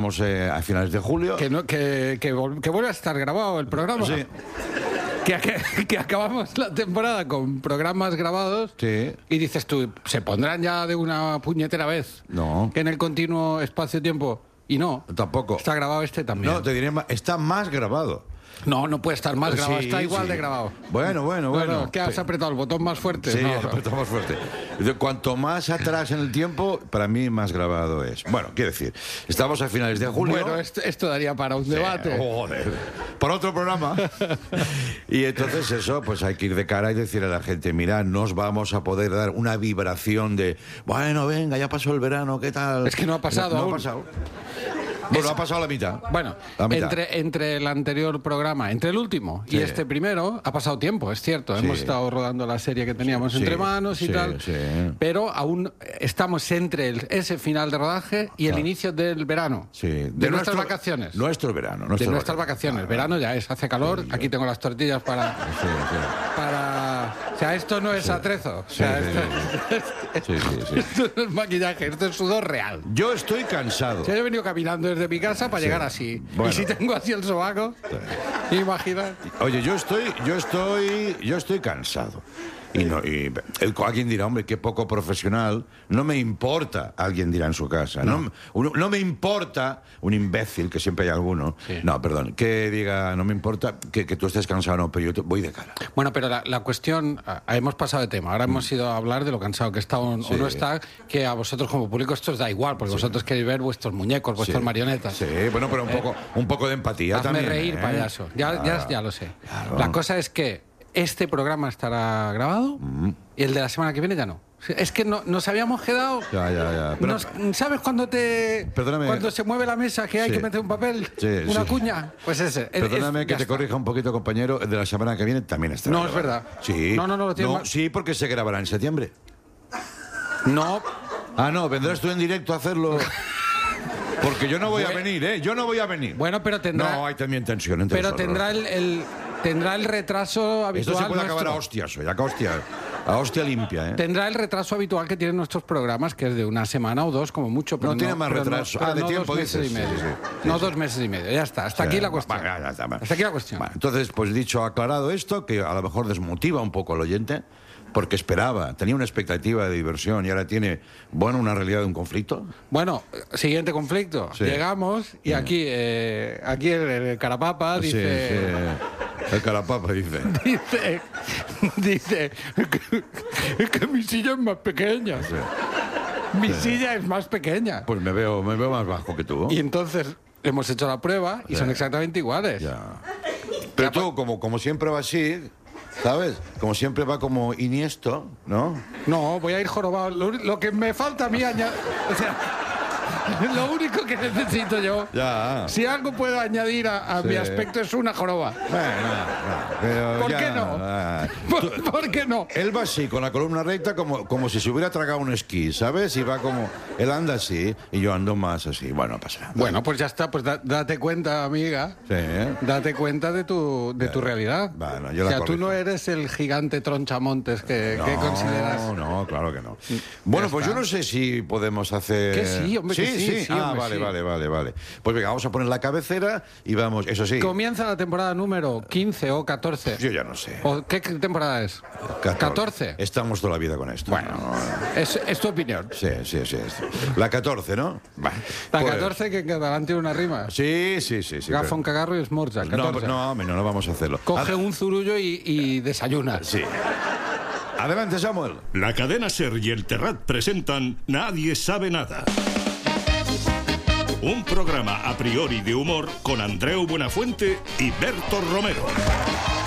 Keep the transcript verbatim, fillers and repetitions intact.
estamos eh, a finales de julio. Que, no, que, que, vol- que vuelve a estar grabado el programa. Sí. Que, que, que acabamos la temporada con programas grabados. Sí. Y dices tú, ¿se pondrán ya de una puñetera vez? No. Que en el continuo espacio-tiempo. Y no. Tampoco. Está grabado este también. No, te diré más, está más grabado. No, no puede estar más grabado, Sí, está igual sí. de grabado. Bueno, bueno, bueno. Bueno, ¿qué has apretado el botón más fuerte? Sí, No, no. apretamos fuerte. Cuanto más atrás en el tiempo, para mí más grabado es. Bueno, quiero decir, estamos a finales de julio. Bueno, esto, esto daría para un Sí, debate. joder, para otro programa. Y entonces eso, pues hay que ir de cara y decir a la gente, mira, nos vamos a poder dar una vibración de, bueno, venga, ya pasó el verano, ¿qué tal? Es que no ha pasado No, no aún. ha pasado. Bueno, ha pasado la mitad. Bueno, La mitad. entre, entre el anterior programa, entre el último y Sí. este primero, ha pasado tiempo, es cierto. Sí. Hemos estado rodando la serie que teníamos Sí, entre manos y sí, tal. sí. Pero aún estamos entre el- ese final de rodaje y el Claro. inicio del verano. Sí, De, nuestras nuestro- vacaciones. Nuestro verano. de nuestras nuestras vacaciones. Ah, Verano ya es, hace calor. Aquí tengo las tortillas para. Sí, sí. para... O sea, esto no es atrezo. O sea, Sí, sí, esto, Sí, sí, sí. esto no es maquillaje, esto es sudor real. Yo estoy cansado. O sea, yo he venido caminando desde mi casa para Sí. llegar así. Bueno. Y si tengo así el sobaco, imagina. Oye, yo estoy, yo estoy, yo estoy cansado. Y no, y el- alguien dirá, hombre, qué poco profesional. No me importa, alguien dirá en su casa. No, uno- no me importa un imbécil, que siempre hay alguno. Sí. No, perdón, que diga, no me importa que, que tú estés cansado, no, pero yo te- voy de cara. Bueno, pero la, la cuestión, ah, hemos pasado de tema. Ahora hemos ido a hablar de lo cansado que está o, o Sí. no está, que a vosotros como público esto os da igual, porque vosotros queréis ver vuestros muñecos, vuestras Sí. marionetas. Sí, bueno, pero un poco, un poco de empatía Hazme también. reír, ¿eh? payaso. Ya, ya, Claro. ya lo sé. Claro. La cosa es que este programa estará grabado y el de la semana que viene ya no. Es que no, nos habíamos quedado... Ya, ya, ya. Pero- Nos- ¿Sabes cuando te Perdóname. cuando se mueve la mesa que hay Sí. que meter un papel? Sí, una sí. cuña. Pues ese. Es- Perdóname es- que ya te está. corrija un poquito, compañero. El de la semana que viene también estará. No, es grabado. verdad. Sí. No, no, no, lo tiene mal. Sí, porque se grabará en septiembre. No, Ah, no, vendrás tú en directo a hacerlo. Porque yo no voy a Bueno. venir, ¿eh? Yo no voy a venir. bueno, pero tendrá... No, hay también tensión entre Pero nosotros. tendrá el, el- tendrá el retraso habitual. Esto se puede acabar a nuestro. hostias hoy, a hostia, a hostia limpia, ¿eh? Tendrá el retraso habitual que tienen nuestros programas, que es de una semana o dos, como mucho. Pero No tiene más pero retraso. pero Ah, de no tiempo, dos meses dices. y medio. Sí, sí, sí, no sí. dos meses y medio. Ya está. Hasta Sí, aquí la va, cuestión. va, ya está, va. Hasta aquí la cuestión. Bueno, entonces, pues dicho, aclarado esto, que a lo mejor desmotiva un poco al oyente, porque esperaba, tenía una expectativa de diversión y ahora tiene, bueno, una realidad de un conflicto. Bueno, siguiente conflicto. Sí. Llegamos y aquí, eh, aquí el, el carapapa dice. Sí, sí. El carapapa dice. Dice, dice que, es que mi silla es más pequeña. Mi silla es más pequeña. Pues me veo, me veo más bajo que tú. Y entonces hemos hecho la prueba y Sí. son exactamente iguales. Ya. Pero tú, como, como siempre va así, ¿sabes? Como siempre va como iniesto, ¿no? No, voy a ir jorobado. Lo, lo que me falta a mí añadir. O sea, lo único que necesito yo. Ya. Si algo puedo añadir a, a Sí. mi aspecto es una joroba. Bueno, no, pero ¿Por ya, qué no? ah. ¿Por, por qué no? Él va así, con la columna recta, como, como si se hubiera tragado un esquí, ¿sabes? Y va como... Él anda así y yo ando más así. Bueno, no pasa nada. Bueno, pues ya está. Pues da- date cuenta, amiga. Sí, ¿eh? Date cuenta de tu, de tu realidad. Bueno, yo o la sea, tú corrijo. no eres el gigante tronchamontes que, No, que consideras. no, claro que no. Bueno, pues está. yo no sé si podemos hacer... Que sí, hombre, sí, que sí, sí, ah, hombre, vale, sí. vale, vale, vale. Pues venga, vamos a poner la cabecera y vamos, eso sí. Comienza la temporada número quince o catorce. Yo ya no sé. ¿O qué temporada es? catorce. Estamos toda la vida con esto. Bueno, es, es tu opinión. Sí, sí, sí. sí. La catorce, ¿no? Va. La Pues- catorce que adelante tiene una rima. Sí, sí, sí. sí Gafón, pero- cagarro y esmorza. No, catorce. no, hombre, no, no vamos a hacerlo. Coge Ad- un zurullo y, y desayuna. Sí. Adelante, Samuel. La cadena SER y el Terrat presentan Nadie sabe nada. Un programa a priori de humor con Andreu Buenafuente y Berto Romero.